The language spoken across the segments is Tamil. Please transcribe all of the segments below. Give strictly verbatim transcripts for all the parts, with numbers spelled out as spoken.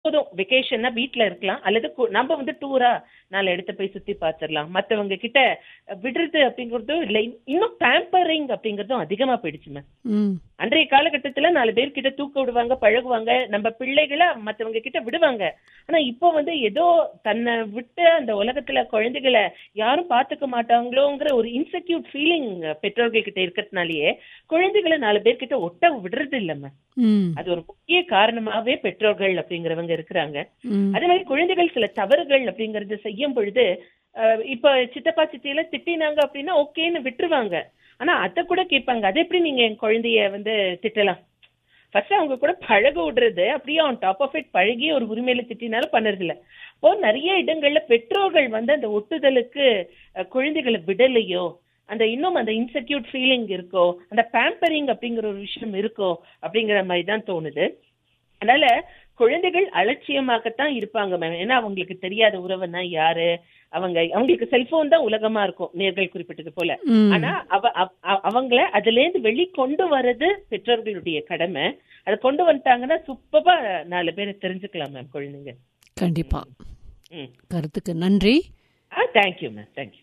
எப்போதும் வெக்கேஷன்னா வீட்டுல இருக்கலாம், அல்லது நம்ம வந்து டூரா நாலு இடத்த போய் சுத்தி பார்த்துடலாம். மத்தவங்க கிட்ட விடுறது அப்படிங்கறதும் இல்லை, இன்னும் பேம்பரிங் அப்படிங்கறதும் அதிகமா போயிடுச்சுமே. அன்றைய காலகட்டத்துல நாலு பேர் கிட்ட தூக்க விடுவாங்க, பழகுவாங்க, நம்ம பிள்ளைகளை மத்தவங்க கிட்ட விடுவாங்க. ஆனா இப்போ வந்து ஏதோ தன்னை விட்டு அந்த உலகத்துல குழந்தைகளை யாரும் பாத்துக்க மாட்டாங்களோங்கிற ஒரு இன்செக்யூர் ஃபீலிங் பெற்றோர்கள் கிட்ட இருக்கிறதுனாலயே குழந்தைகளை நாலு பேர் கிட்ட ஒட்ட விடுறது இல்லம்மா. அது ஒரு முக்கிய காரணமாவே பெற்றோர்கள் அப்படிங்கிறவங்க இருக்கிறாங்க. அதே மாதிரி குழந்தைகள் சில தவறுகள் அப்படிங்கறது செய்யும் பொழுது இப்ப சித்தப்பா சித்தியில திட்டினாங்க அப்படின்னா ஓகேன்னு விட்டுருவாங்க. ஆனா அத கூட கேட்பாங்க, அது எப்படி நீங்க என் குழந்தைய வந்து திட்டலாம்? ஃபர்ஸ்ட் அவங்க கூட பழக விடுறது, அப்படியே ஆன் டாப் ஆஃப் இட் பழகி ஒரு உரிமையில திட்டினாலும் பண்ணுறது இல்ல. இப்போ நிறைய இடங்கள்ல பெற்றோர்கள் வந்து அந்த ஒட்டுதலுக்கு குழந்தைகளை விடலையோ, அந்த இன்னும் அந்த இன்செக்யூர் ஃபீலிங் இருக்கோ, அந்த பேம்பரிங் அப்படிங்கிற ஒரு விஷயம் இருக்கோ அப்படிங்கிற மாதிரி தான் தோணுது. அதனால குழந்தைகள் அலட்சியமாகத்தான் இருப்பாங்க மேம். ஏன்னா அவங்களுக்கு தெரியாத உறவுன்னா யாரு, அவங்க அவங்களுக்கு செல்போன் தான் உலகமா இருக்கும், நேர்கள் குறிப்பிட்டது போல. ஆனா அவ அவங்கள அதுல இருந்து வெளி கொண்டு வர்றது பெற்றோர்களுடைய கடமை. அதை கொண்டு வந்துட்டாங்கன்னா சூப்பரா நாலு பேரை தெரிஞ்சுக்கலாம் மேம் குழந்தைங்க. கண்டிப்பா. கருத்துக்கு நன்றி. Thank you ma'am, thank you.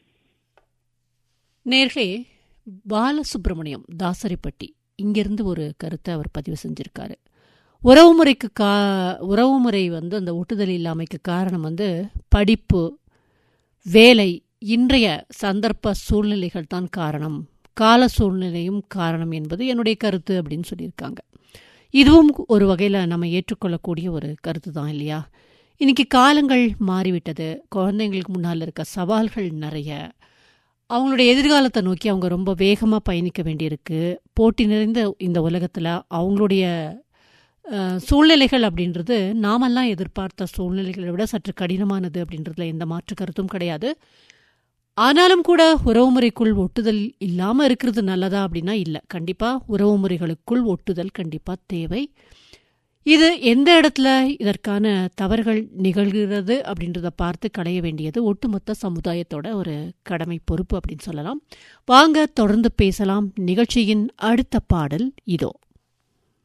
நேர்களே, பாலசுப்ரமணியம் தாசரிப்பட்டி இங்கிருந்து ஒரு கருத்தை அவர் பதிவு செஞ்சிருக்காரு. உறவுமுறைக்கு கா உறவுமுறை வந்து அந்த ஒட்டுதல் இல்லாமைக்கு காரணம் வந்து படிப்பு, வேலை, இன்றைய சந்தர்ப்ப சூழ்நிலைகள் தான் காரணம், கால சூழ்நிலையும் காரணம் என்பது என்னுடைய கருத்து அப்படின்னு சொல்லியிருக்காங்க. இதுவும் ஒரு வகையில் நம்ம ஏற்றுக்கொள்ளக்கூடிய ஒரு கருத்து தான் இல்லையா? இன்னைக்கு காலங்கள் மாறிவிட்டது, குழந்தைங்களுக்கு முன்னால் இருக்க சவால்கள் நிறைய, அவங்களுடைய எதிர்காலத்தை நோக்கி அவங்க ரொம்ப வேகமாக பயணிக்க வேண்டியிருக்கு. போட்டி நிறைந்த இந்த உலகத்தில் அவங்களுடைய சூழ்நிலைகள் அப்படின்றது நாமெல்லாம் எதிர்பார்த்த சூழ்நிலைகளை விட சற்று கடினமானது அப்படின்றதுல எந்த மாற்று கருத்தும் கிடையாது. ஆனாலும் கூட உறவுமுறைக்குள் ஒட்டுதல் இல்லாமல் இருக்கிறது நல்லதா அப்படின்னா இல்லை. கண்டிப்பாக உறவுமுறைகளுக்குள் ஒட்டுதல் கண்டிப்பாக தேவை. இது எந்த இடத்துல இதற்கான தவறுகள் நிகழ்கிறது அப்படின்றத பார்த்து களைய வேண்டியது ஒட்டுமொத்த சமுதாயத்தோட ஒரு கடமை, பொறுப்பு அப்படின்னு சொல்லலாம். வாங்க தொடர்ந்து பேசலாம். நிகழ்ச்சியின் அடுத்த பாடல் இதோ.